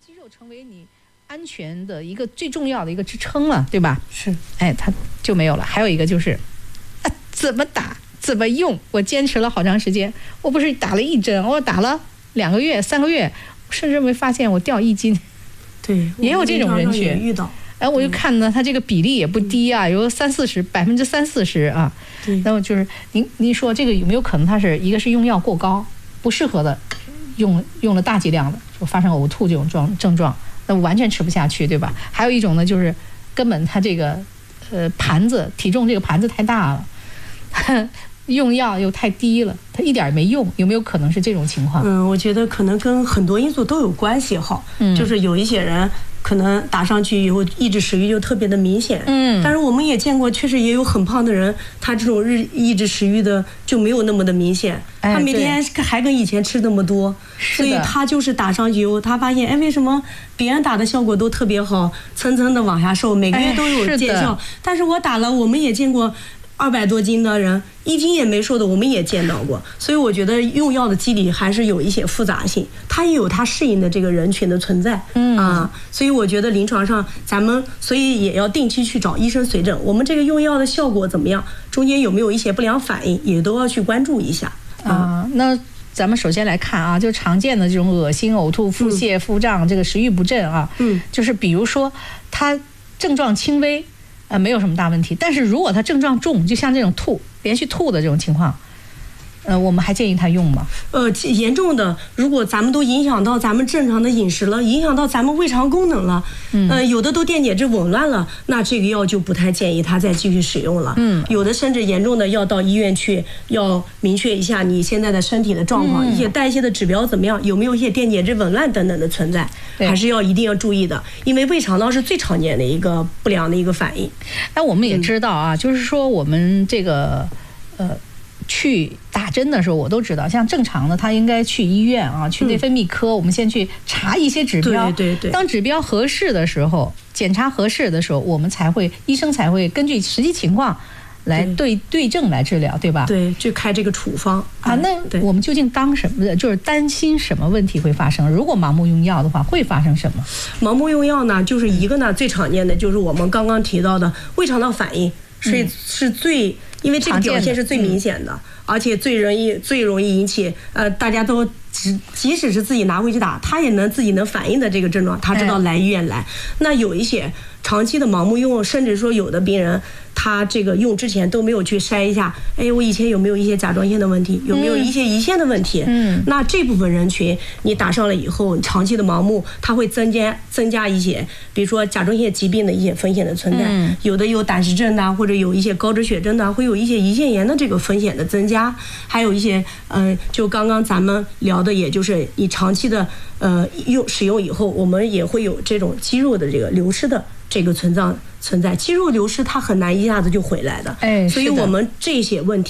肌肉成为你安全的一个最重要的一个支撑了，对吧？ 是， 哎，它就没有了。还有一个就是，怎么打，怎么用，我坚持了好长时间。我不是打了1针，我打了2个月、3个月，甚至没发现我掉1斤。 对， 也有这种人群遇到。 哎，我就看呢，它这个比例也不低啊，有30%-40%啊。 对。 那么就是您说这个有没有可能它是一个是用药过高，不适合的，用了大剂量的，就发生呕吐这种症状，那完全吃不下去，对吧？还有一种呢，就是根本它这个盘子体重这个盘子太大了，用药又太低了，它一点没用，有没有可能是这种情况？ 我觉得可能跟很多因素都有关系哈。就是有一些人可能打上去以后抑制食欲就特别的明显。但是我们也见过，确实也有很胖的人，他这种抑制食欲的就没有那么的明显。他每天还跟以前吃那么多，所以他就是打上去以后，他发现，哎，为什么别人打的效果都特别好，蹭蹭的往下瘦，每个月都有见效，但是我打了，我们也见过200多斤的人1斤也没瘦的，我们也见到过。所以我觉得用药的机理还是有一些复杂性，它也有它适应的这个人群的存在。所以我觉得临床上咱们所以也要定期去找医生随诊，我们这个用药的效果怎么样，中间有没有一些不良反应，也都要去关注一下。 那咱们首先来看啊，就常见的这种恶心、呕吐、腹泻、腹胀，这个食欲不振啊，就是比如说它症状轻微。没有什么大问题，但是如果他症状重，就像这种连续吐的这种情况，我们还建议他用吗？ 严重的，如果咱们都影响到咱们正常的饮食了，影响到咱们胃肠功能了，有的都电解质紊乱了，那这个药就不太建议他再继续使用了。有的甚至严重的要到医院去，要明确一下你现在的身体的状况，一些代谢的指标怎么样，有没有一些电解质紊乱等等的存在，还是一定要注意的，因为胃肠道是最常见的一个不良的一个反应。 那我们也知道啊，就是说我们这个去打针的时候，我都知道，像正常的他应该去医院啊，去内分泌科，我们先去查一些指标。 对。 当指标合适的时候，检查合适的时候，我们医生才会根据实际情况来对症来治疗，对吧？ 对，就开这个处方啊。那我们究竟就是担心什么问题会发生？如果盲目用药的话，会发生什么？ 盲目用药呢，就是一个呢，最常见的就是我们刚刚提到的胃肠道反应，是最。因为这个表现是最明显的，而且最容易引起大家都即使是自己拿回去打，他也自己能反应的这个症状，他知道来医院来。那有一些长期的盲目用，甚至说有的病人他这个用之前都没有去筛一下，哎，我以前有没有一些甲状腺的问题，有没有一些胰腺的问题？那这部分人群你打上了以后，长期的盲目，它会增加一些，比如说甲状腺疾病的一些风险的存在，有的有胆石症的，或者有一些高脂血症的，会有一些胰腺炎的这个风险的增加，还有一些就刚刚咱们聊的，也就是你长期的使用以后，我们也会有这种肌肉的这个流失的这个存在，肌肉流失它很难一下子就回来的，所以我们这些问题。